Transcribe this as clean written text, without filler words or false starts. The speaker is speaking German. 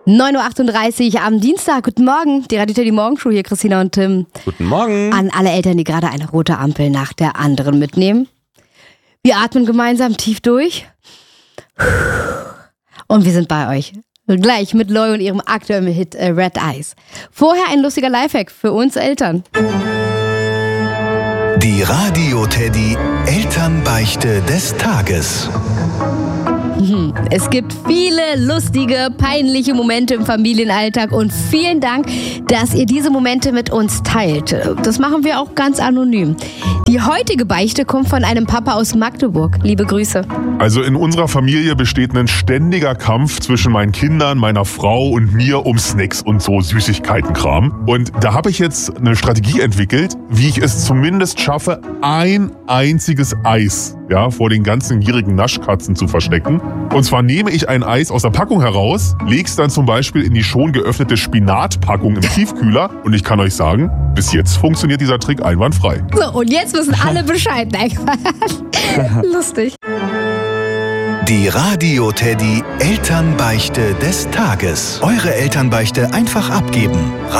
9.38 Uhr am Dienstag. Guten Morgen, die Radio Teddy Morgenshow hier, Christina und Tim. Guten Morgen. An alle Eltern, die gerade eine rote Ampel nach der anderen mitnehmen. Wir atmen gemeinsam tief durch. Und wir sind bei euch. Gleich mit Loy und ihrem aktuellen Hit Red Eyes. Vorher ein lustiger Lifehack für uns Eltern. Die Radio Teddy Elternbeichte des Tages. Es gibt viele lustige, peinliche Momente im Familienalltag und vielen Dank, dass ihr diese Momente mit uns teilt. Das machen wir auch ganz anonym. Die heutige Beichte kommt von einem Papa aus Magdeburg. Liebe Grüße. Also in unserer Familie besteht ein ständiger Kampf zwischen meinen Kindern, meiner Frau und mir um Snacks und so Süßigkeitenkram. Und da habe ich jetzt eine Strategie entwickelt, wie ich es zumindest schaffe, ein einziges Eis vor den ganzen gierigen Naschkatzen zu verstecken. Und zwar nehme ich ein Eis aus der Packung heraus, lege es dann zum Beispiel in die schon geöffnete Spinatpackung im Tiefkühler und ich kann euch sagen, bis jetzt funktioniert dieser Trick einwandfrei. So, und jetzt wissen alle Bescheid. Lustig. Die Radio Teddy Elternbeichte des Tages. Eure Elternbeichte einfach abgeben.